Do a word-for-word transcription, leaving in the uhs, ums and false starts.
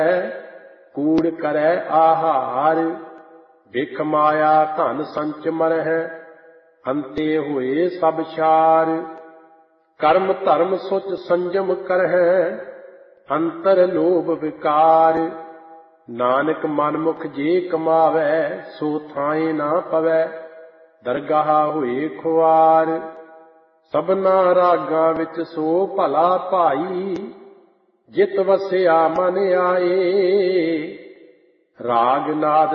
ਕੂੜ ਕਰੈ ਆਹਾਰ, ਬਿਖ ਮਾਇਆ ਧਨ ਸੰਚ ਮਰਹਿ, ਅੰਤੇ ਹੋਏ ਸਭ ਛਾਰ। ਕਰਮ ਧਰਮ ਸੁਚ ਸੰਜਮ ਕਰਹਿ, ਅੰਤਰ ਲੋਭ ਵਿਕਾਰ। ਨਾਨਕ ਮਨਮੁਖ ਜੇ ਕਮਾਵੈ, ਸੋ ਥਾਏ ਨਾ ਪਵੈ, ਦਰਗਾਹ ਹੋਏ ਖੁਆਰ। ਸਭਨਾ ਰਾਗਾਂ ਵਿੱਚ ਸੋ ਭਲਾ ਭਾਈ, ਜਿਤ ਵਸਿਆ ਮਨ ਆਏ। ਰਾਗ ਨਾਦ